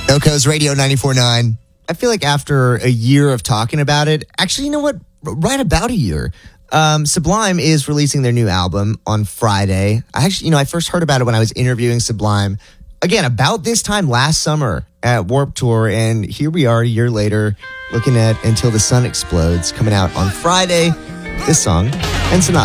Oko's Radio 94.9. I feel like after a year of talking about it, actually, you know what? Right about a year, Sublime is releasing their new album on Friday. I first heard about it when I was interviewing Sublime, again, about this time last summer at Warped Tour, and here we are a year later looking at Until the Sun Explodes, coming out on Friday. This song and some others.